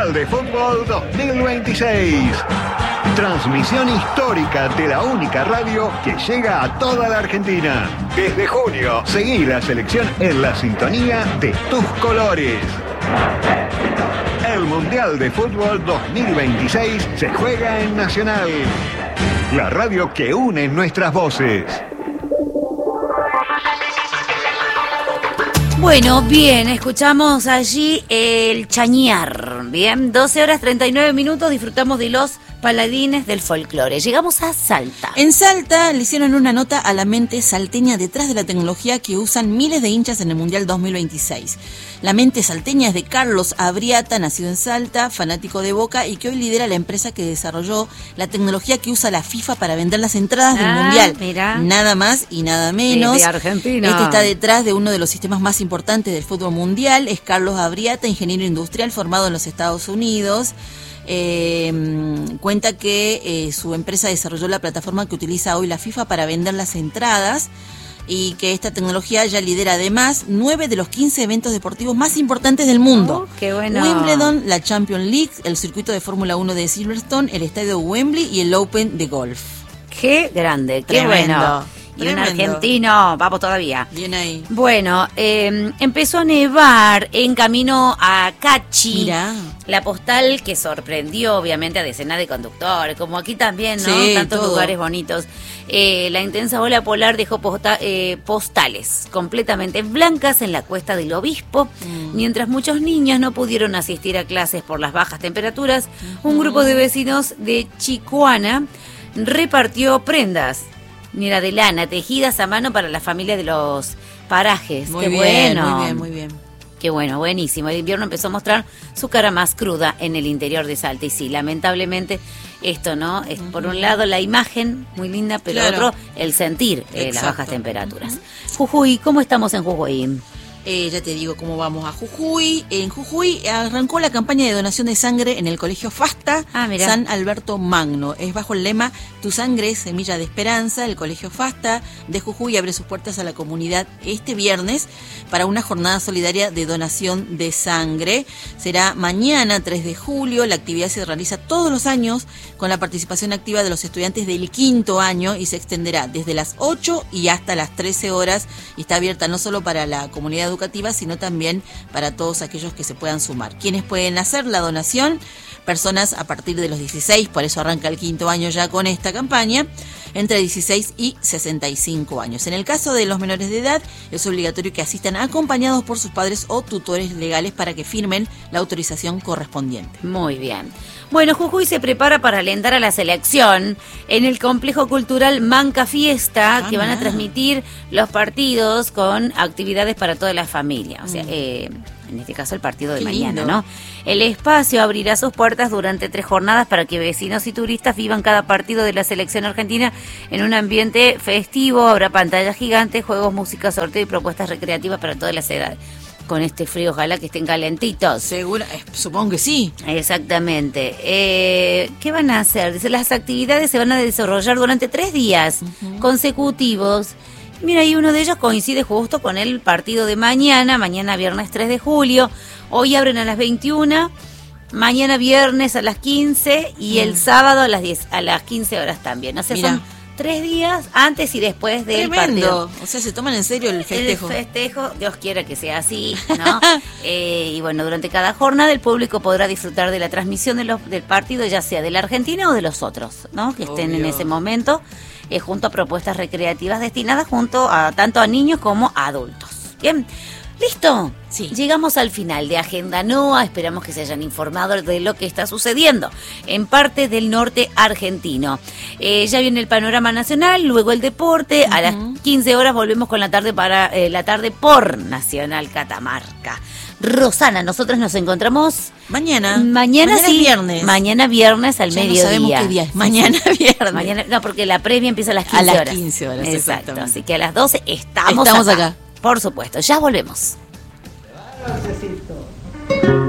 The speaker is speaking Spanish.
Mundial de Fútbol 2026. Transmisión histórica de la única radio que llega a toda la Argentina. Desde junio, seguí la selección en la sintonía de tus colores. El Mundial de Fútbol 2026 se juega en Nacional, la radio que une nuestras voces. Bueno, bien, escuchamos allí el chañar. Bien, 12 horas 39 minutos, disfrutamos de los paladines del folclore. Llegamos a Salta. En Salta le hicieron una nota a la mente salteña detrás de la tecnología que usan miles de hinchas en el Mundial 2026. La mente salteña es de Carlos Abriata, nacido en Salta, fanático de Boca y que hoy lidera la empresa que desarrolló la tecnología que usa la FIFA para vender las entradas del Mundial. Mirá. Nada más y nada menos. De Argentina. Este está detrás de uno de los sistemas más importantes del fútbol mundial. Es Carlos Abriata, ingeniero industrial formado en los Estados Unidos. Cuenta que su empresa desarrolló la plataforma que utiliza hoy la FIFA para vender las entradas y que esta tecnología ya lidera además 9 de los 15 eventos deportivos más importantes del mundo. ¡Qué bueno! Wimbledon, la Champions League, el circuito de Fórmula 1 de Silverstone, el estadio Wembley y el Open de golf. ¡Qué grande! ¡Qué Tremendo. bueno! Y un Tremendo. argentino, vamos todavía. Bien ahí. Bueno, empezó a nevar en camino a Cachi. Mirá. La postal que sorprendió obviamente a decenas de conductores, como aquí también, ¿no? Sí, Tantos todo. lugares bonitos. La intensa ola polar dejó postales completamente blancas en la Cuesta del Obispo. Mientras muchos niños no pudieron asistir a clases por las bajas temperaturas, un grupo de vecinos de Chicoana repartió prendas. Mira, de lana, tejidas a mano para la familia de los parajes. Muy Qué bien, bueno. muy bien, muy bien. Qué bueno, buenísimo. El invierno empezó a mostrar su cara más cruda en el interior de Salta. Y sí, lamentablemente esto, ¿no? Es por un lado la imagen, muy linda, pero Claro. otro, el sentir las Exacto. bajas temperaturas. Jujuy, ¿cómo estamos en Jujuy? Ya te digo cómo vamos a Jujuy. En Jujuy arrancó la campaña de donación de sangre en el Colegio Fasta Mirá. San Alberto Magno. Es bajo el lema Tu sangre es semilla de esperanza. El Colegio Fasta de Jujuy abre sus puertas a la comunidad este viernes para una jornada solidaria de donación de sangre. Será mañana, 3 de julio. La actividad se realiza todos los años con la participación activa de los estudiantes del 5º año y se extenderá desde las 8 y hasta las 13 horas. Y está abierta no solo para la comunidad educativa, sino también para todos aquellos que se puedan sumar. ¿Quiénes pueden hacer la donación? Personas a partir de los 16, por eso arranca el 5º año ya con esta campaña, entre 16 y 65 años. En el caso de los menores de edad, es obligatorio que asistan acompañados por sus padres o tutores legales para que firmen la autorización correspondiente. Muy bien. Bueno, Jujuy se prepara para alentar a la selección en el complejo cultural Manca Fiesta, que van a transmitir los partidos con actividades para toda la familia. O sea, en este caso el partido de Qué mañana, lindo. ¿no? El espacio abrirá sus puertas durante 3 jornadas para que vecinos y turistas vivan cada partido de la selección argentina en un ambiente festivo. Habrá pantallas gigantes, juegos, música, sorteo y propuestas recreativas para todas las edades. Con este frío, ojalá que estén calentitos. Segura, supongo que sí. Exactamente. ¿Qué van a hacer? Dice, las actividades se van a desarrollar durante 3 días consecutivos. Mira, y uno de ellos coincide justo con el partido de mañana viernes 3 de julio. Hoy abren a las 21, mañana viernes a las 15 y el sábado a las 15 horas también. O sea, Mirá. son 3 días antes y después del partido. Tremendo. O sea, se toman en serio el festejo. El festejo, Dios quiera que sea así, ¿no? Y bueno, durante cada jornada el público podrá disfrutar de la transmisión del partido, ya sea de la Argentina o de los otros, ¿no? Que estén en Obvio. ese momento, junto a propuestas recreativas destinadas tanto a niños como a adultos. Bien, ¿listo? Sí. Llegamos al final de Agenda NOA. Esperamos que se hayan informado de lo que está sucediendo en parte del norte argentino. Ya viene el panorama nacional, luego el deporte. A las 15 horas volvemos con la tarde la tarde por Nacional Catamarca. Rosana, nosotros nos encontramos Mañana. Mañana sí, es viernes. Mañana viernes al Ya mediodía. no sabemos qué día es. Mañana viernes. Mañana, no, porque la previa empieza a las 15 A las horas. 15 horas, Exacto. exactamente. Así que a las 12 estamos Estamos acá. Por supuesto, ya volvemos. No sé si